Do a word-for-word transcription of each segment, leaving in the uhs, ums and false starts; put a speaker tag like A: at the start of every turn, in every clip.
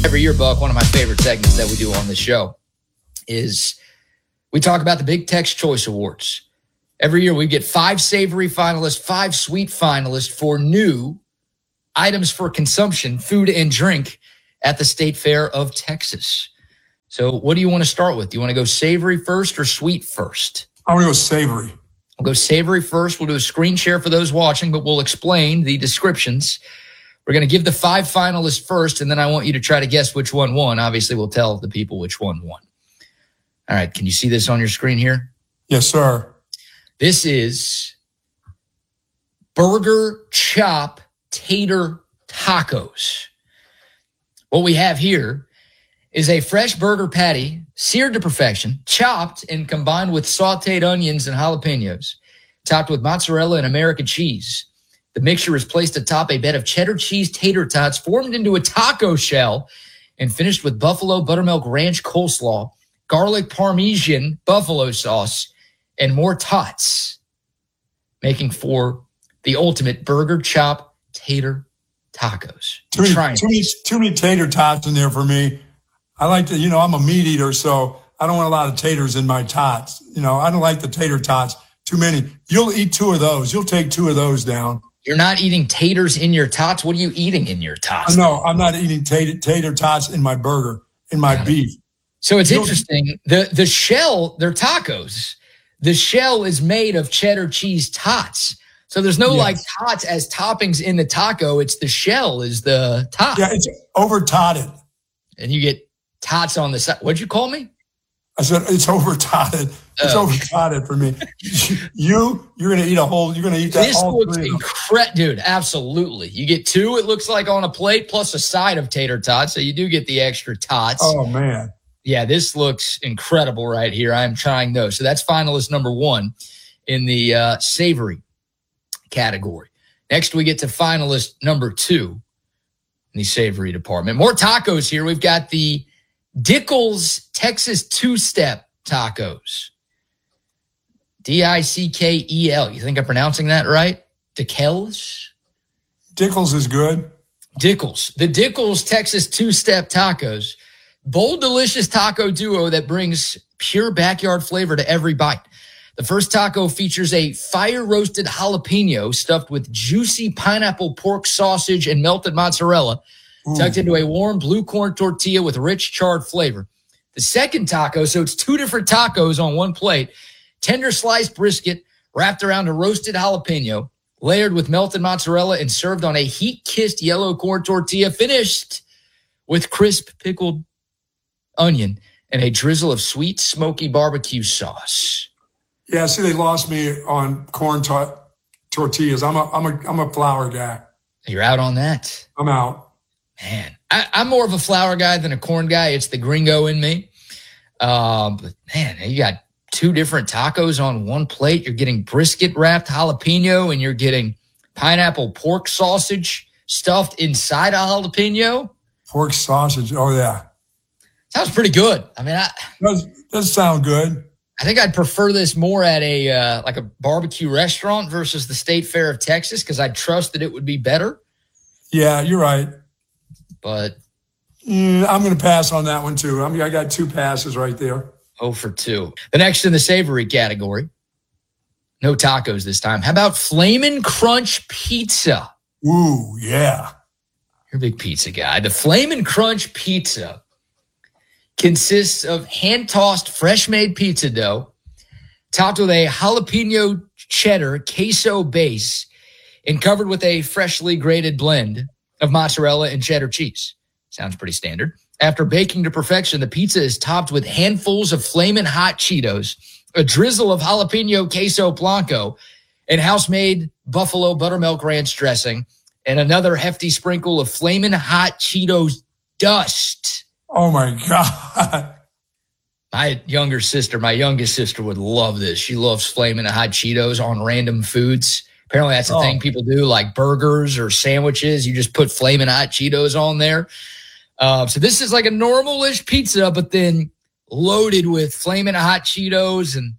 A: Every year, Buck, one of my favorite segments that we do on this show is we talk about the Big Tex Choice Awards. Every year we get five savory finalists, five sweet finalists for new items for consumption, food and drink at the State Fair of Texas. So what do you want to start with? Do you want to go savory first or sweet first?
B: I want to go savory.
A: We'll go savory first. We'll do a screen share for those watching, but we'll explain the descriptions. We're going to give the five finalists first, and then I want you to try to guess which one won. Obviously, we'll tell the people which one won. All right, can you see this on your screen here?
B: Yes, sir.
A: This is Burger Chop Tater Tacos. What we have here is a fresh burger patty, seared to perfection, chopped and combined with sauteed onions and jalapenos, topped with mozzarella and American cheese. The mixture is placed atop a bed of cheddar cheese tater tots formed into a taco shell and finished with buffalo buttermilk ranch coleslaw, garlic parmesan buffalo sauce, and more tots, making for the ultimate burger chop tater tacos.
B: Too many, too many, too many tater tots in there for me. I like to, you know, I'm a meat eater, so I don't want a lot of taters in my tots. You know, I don't like the tater tots. Too many. You'll eat two of those. You'll take two of those down.
A: You're not eating taters in your tots? What are you eating in your tots?
B: No, I'm not eating tater, tater tots in my burger, in my beef.
A: So it's interesting. The the shell, they're tacos. The shell is made of cheddar cheese tots. So there's no yes. like tots as toppings in the taco. It's the shell is the top.
B: Yeah, it's over totted.
A: And you get tots on the side. What'd you call me?
B: I said, it's over totted. It's oh. over totted for me. You, you're going to eat a whole, you're going to eat that
A: This
B: whole
A: looks incredible. Dude, absolutely. You get two, it looks like on a plate, plus a side of tater tots. So you do get the extra tots.
B: Oh, man.
A: Yeah, this looks incredible right here. I'm trying those. So that's finalist number one in the uh, savory category. Next, we get to finalist number two in the savory department. More tacos here. We've got the Dickles Texas Two-Step Tacos. D I C K E L. You think I'm pronouncing that right? Dickles?
B: Dickles is good.
A: Dickles. The Dickles Texas Two-Step Tacos. Bold, delicious taco duo that brings pure backyard flavor to every bite. The first taco features a fire-roasted jalapeno stuffed with juicy pineapple pork sausage and melted mozzarella, Ooh. tucked into a warm blue corn tortilla with rich charred flavor. The second taco, so it's two different tacos on one plate, tender sliced brisket wrapped around a roasted jalapeno, layered with melted mozzarella and served on a heat-kissed yellow corn tortilla, finished with crisp pickled onion and a drizzle of sweet, smoky barbecue sauce.
B: Yeah, see, they lost me on corn tor- tortillas. I'm a, I'm a, I'm a flour guy.
A: You're out on that.
B: I'm out.
A: Man, I, I'm more of a flour guy than a corn guy. It's the gringo in me. Um, but man, you got two different tacos on one plate. You're getting brisket wrapped jalapeno, and you're getting pineapple pork sausage stuffed inside a jalapeno.
B: Pork sausage. Oh yeah,
A: sounds pretty good. I mean, I
B: does does sound good.
A: I think I'd prefer this more at a uh, like a barbecue restaurant versus the State Fair of Texas, because I trust that it would be better.
B: Yeah, you're right.
A: But
B: mm, I'm going to pass on that one too. I mean, I got two passes right there.
A: Oh for two. The next in the savory category, no tacos this time. How about Flamin' Crunch Pizza?
B: Ooh, yeah.
A: You're a big pizza guy. The Flamin' Crunch Pizza consists of hand-tossed, fresh-made pizza dough, topped with a jalapeno cheddar queso base, and covered with a freshly grated blend of mozzarella and cheddar cheese. Sounds pretty standard. After baking to perfection, the pizza is topped with handfuls of flamin' hot Cheetos, a drizzle of jalapeno queso blanco, and house-made buffalo buttermilk ranch dressing, and another hefty sprinkle of flamin' hot Cheetos dust.
B: Oh, my God.
A: My younger sister, my youngest sister would love this. She loves flaming hot Cheetos on random foods. Apparently that's the oh. thing people do, like burgers or sandwiches. You just put flaming hot Cheetos on there. Uh, so this is like a normal-ish pizza, but then loaded with flaming hot Cheetos and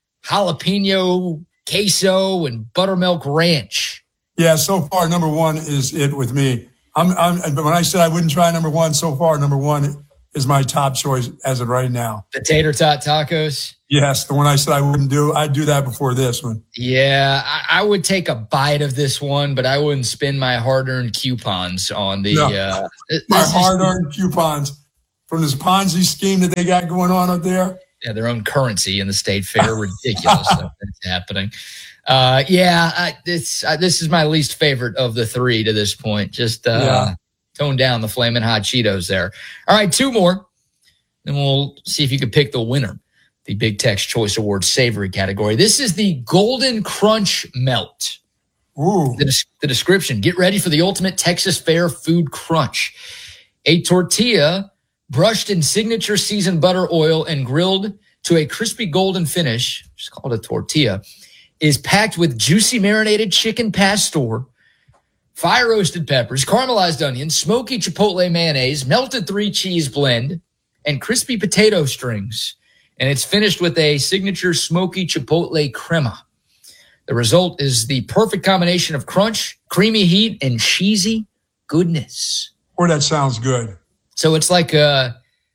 A: jalapeno queso and buttermilk ranch.
B: Yeah, so far, number one is it with me. I'm, I'm, but when I said I wouldn't try number one so far, number one is my top choice as of right now.
A: The tater tot tacos?
B: Yes, the one I said I wouldn't do. I'd do that before this one.
A: Yeah, I, I would take a bite of this one, but I wouldn't spend my hard-earned coupons on the...
B: No,
A: uh,
B: my hard-earned coupons from this Ponzi scheme that they got going on up there.
A: Yeah, their own currency in the state fair. Ridiculous stuff that's happening. Uh, yeah, I, this uh, this is my least favorite of the three to this point. Just uh, yeah. tone down the Flamin' Hot Cheetos there. All right, two more. Then we'll see if you can pick the winner. The Big Tex Choice Awards savory category. This is the Golden Crunch Melt.
B: Ooh.
A: The, the description: get ready for the ultimate Texas Fair food crunch. A tortilla brushed in signature seasoned butter oil and grilled to a crispy golden finish, just called a tortilla, is packed with juicy marinated chicken pastor, fire roasted peppers, caramelized onions, smoky chipotle mayonnaise, melted three cheese blend, and crispy potato strings. And it's finished with a signature smoky chipotle crema. The result is the perfect combination of crunch, creamy heat, and cheesy goodness.
B: Boy, that sounds good.
A: So it's like a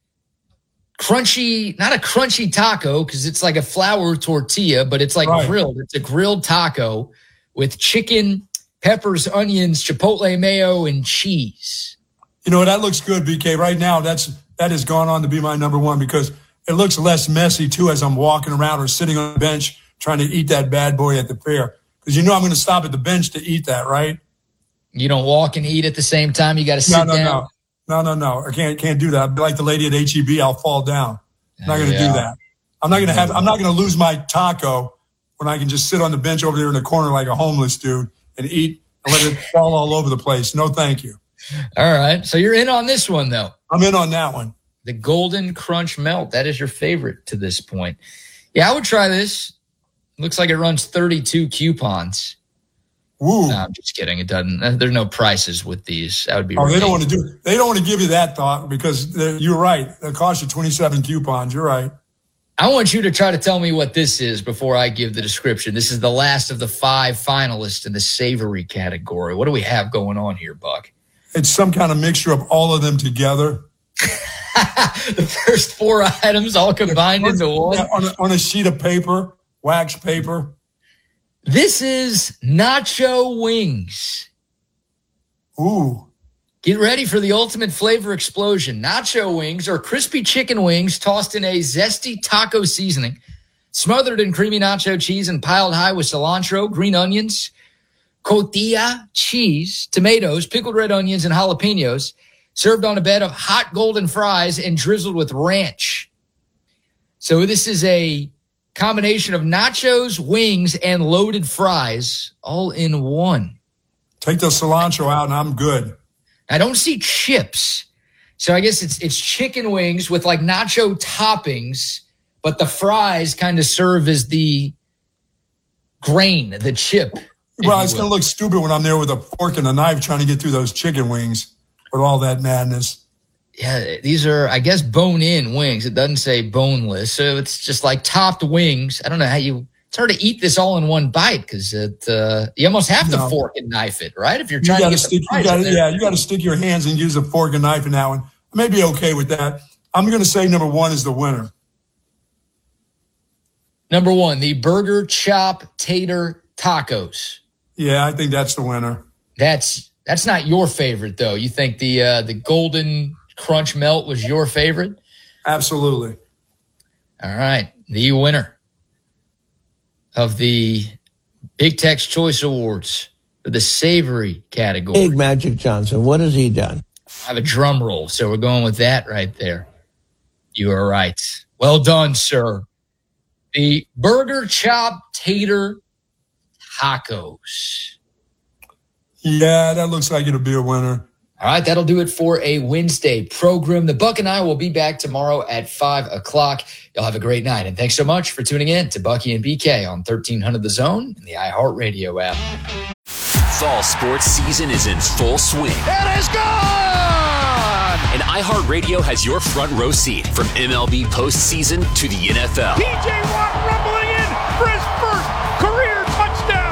A: crunchy, not a crunchy taco because it's like a flour tortilla, but it's like right. grilled. It's a grilled taco with chicken, peppers, onions, chipotle mayo, and cheese.
B: You know, that looks good, B K. Right now, that's that has gone on to be my number one because it looks less messy, too, as I'm walking around or sitting on the bench trying to eat that bad boy at the fair. Because you know I'm going to stop at the bench to eat that, right?
A: You don't walk and eat at the same time? You got to sit
B: no, no,
A: down?
B: No. No, no, no. I can't can't do that. I'll be like the lady at H E B. I'll fall down. I'm not going to yeah. do that. I'm not going to have. I'm not going to lose my taco when I can just sit on the bench over there in the corner like a homeless dude and eat and let it fall all over the place. No, thank you.
A: All right. So you're in on this one, though.
B: I'm in on that one.
A: The Golden Crunch Melt. That is your favorite to this point. Yeah, I would try this. Looks like it runs thirty-two coupons.
B: Woo.
A: No, I'm just kidding. It doesn't. There's no prices with these. That would be.
B: Oh,
A: ridiculous.
B: They don't want to do. They don't want to give you that thought because you're right. It costs you twenty-seven coupons. You're right.
A: I want you to try to tell me what this is before I give the description. This is the last of the five finalists in the savory category. What do we have going on here, Buck?
B: It's some kind of mixture of all of them together.
A: The first four items all combined first, into one
B: on a, on a sheet of paper, wax paper.
A: This is nacho wings.
B: Ooh.
A: Get ready for the ultimate flavor explosion. Nacho wings are crispy chicken wings tossed in a zesty taco seasoning, smothered in creamy nacho cheese and piled high with cilantro, green onions, cotija cheese, tomatoes, pickled red onions, and jalapenos, served on a bed of hot golden fries and drizzled with ranch. So this is a combination of nachos, wings, and loaded fries all in one.
B: Take the cilantro out and I'm good.
A: I don't see chips. So I guess it's it's chicken wings with like nacho toppings, but the fries kind of serve as the grain, the chip.
B: Well, it's going to look stupid when I'm there with a fork and a knife trying to get through those chicken wings with all that madness.
A: Yeah, these are, I guess, bone-in wings. It doesn't say boneless. So it's just like topped wings. I don't know how you, it's hard to eat this all in one bite because it, uh, you almost have to no. fork and knife it, right? If you're trying you to get
B: stick,
A: the
B: you gotta, Yeah, you got to stick your hands and use a fork and knife in that one. I may be okay with that. I'm going to say number one is the winner.
A: Number one, the Burger Chop Tater Tacos.
B: Yeah, I think that's the winner.
A: That's that's not your favorite, though. You think the uh, the Golden Crunch Melt was your favorite?
B: Absolutely.
A: All right. The winner of the Big Tex Choice Awards for the savory category.
C: Big Magic Johnson. What has he done?
A: I have a drum roll, so we're going with that right there. You are right. Well done, sir. The Burger Chop Tater Tacos.
B: Yeah, that looks like it'll be a winner.
A: All right, that'll do it for a Wednesday program. The Buck and I will be back tomorrow at five o'clock. Y'all have a great night, and thanks so much for tuning in to Bucky and B K on thirteen hundred The Zone and the iHeartRadio app.
D: Fall sports season is in full swing.
E: It is gone!
D: And iHeartRadio has your front row seat from M L B postseason to the N F L.
E: P J Watt rumbling in for his first career touchdown.
D: College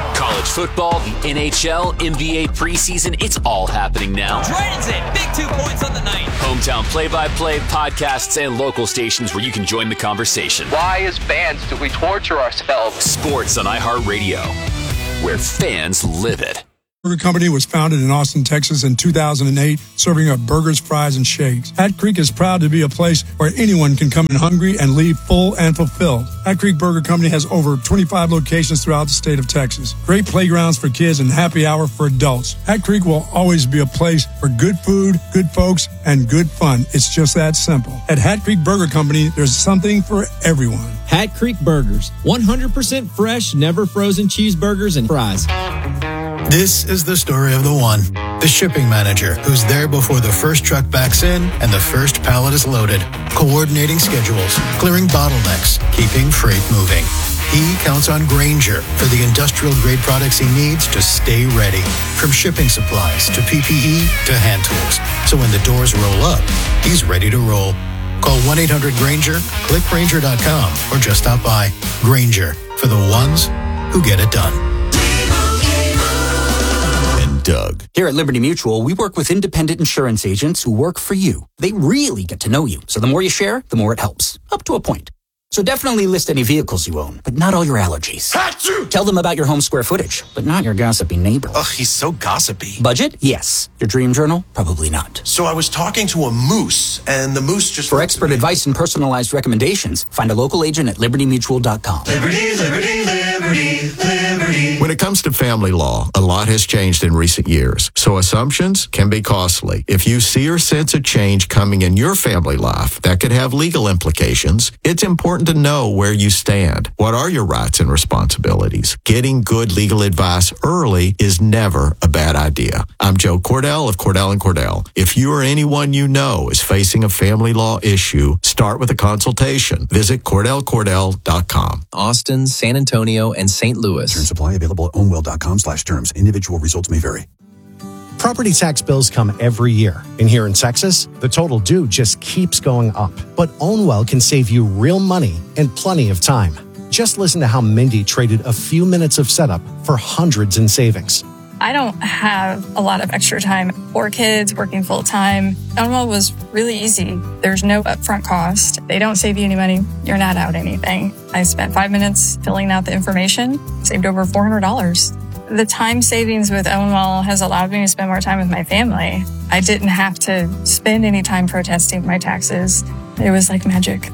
D: College football, the N H L, N B A preseason, it's all happening now.
F: Dragons it. Big two points on the night.
D: Hometown play-by-play, podcasts, and local stations where you can join the conversation.
G: Why, as fans, do we torture ourselves?
D: Sports on iHeartRadio, where fans live it.
B: Burger Company was founded in Austin, Texas in two thousand eight, serving up burgers, fries, and shakes. Hat Creek is proud to be a place where anyone can come in hungry and leave full and fulfilled. Hat Creek Burger Company has over twenty-five locations throughout the state of Texas. Great playgrounds for kids and happy hour for adults. Hat Creek will always be a place for good food, good folks, and good fun. It's just that simple. At Hat Creek Burger Company, there's something for everyone.
H: Hat Creek Burgers, one hundred percent fresh, never frozen cheeseburgers and fries.
I: This is the story of the one, the shipping manager, who's there before the first truck backs in and the first pallet is loaded, coordinating schedules, clearing bottlenecks, keeping freight moving. He counts on Grainger for the industrial-grade products he needs to stay ready, from shipping supplies to P P E to hand tools. So when the doors roll up, he's ready to roll. Call one eight hundred Grainger, click Grainger dot com, or just stop by. Grainger, for the ones who get it done.
J: Doug. Here at Liberty Mutual, we work with independent insurance agents who work for you. They really get to know you. So the more you share, the more it helps. Up to a point. So definitely list any vehicles you own, but not all your allergies. Achoo! Tell them about your home square footage, but not your gossipy neighbor.
K: Ugh, he's so gossipy.
J: Budget? Yes. Your dream journal? Probably not.
K: So I was talking to a moose, and the moose just...
J: For expert advice and personalized recommendations, find a local agent at liberty mutual dot com.
L: Liberty, liberty, liberty, liberty.
C: When it comes to family law, a lot has changed in recent years, so assumptions can be costly. If you see or sense a change coming in your family life that could have legal implications, it's important to know where you stand. What are your rights and responsibilities? Getting good legal advice early is never a bad idea. I'm Joe Cordell of Cordell and Cordell. If you or anyone you know is facing a family law issue, start with a consultation. Visit Cordell Cordell dot com.
M: Austin, San Antonio, and Saint Louis.
N: Term supply available at ownwell dot com slash terms. Individual results may vary.
O: Property tax bills come every year, and here in Texas, the total due just keeps going up. But Ownwell can save you real money and plenty of time. Just listen to how Mindy traded a few minutes of setup for hundreds in savings.
P: I don't have a lot of extra time. Four kids, working full time. Ownwell was really easy. There's no upfront cost. They don't save you any money. You're not out anything. I spent five minutes filling out the information, saved over four hundred dollars. The time savings with Ownwell has allowed me to spend more time with my family. I didn't have to spend any time protesting my taxes. It was like magic.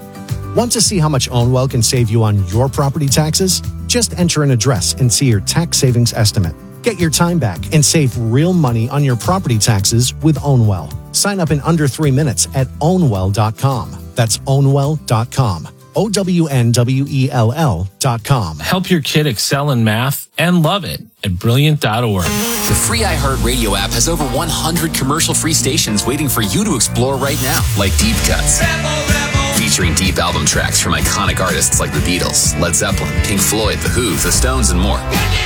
O: Want to see how much Ownwell can save you on your property taxes? Just enter an address and see your tax savings estimate. Get your time back and save real money on your property taxes with Ownwell. Sign up in under three minutes at ownwell dot com. That's ownwell dot com. O W N W E L L dot com.
Q: Help your kid excel in math and love it at brilliant dot org.
D: The free iHeartRadio app has over one hundred commercial-free stations waiting for you to explore right now, like Deep Cuts. Rebel, Rebel. Featuring deep album tracks from iconic artists like the Beatles, Led Zeppelin, Pink Floyd, The Who, The Stones, and more.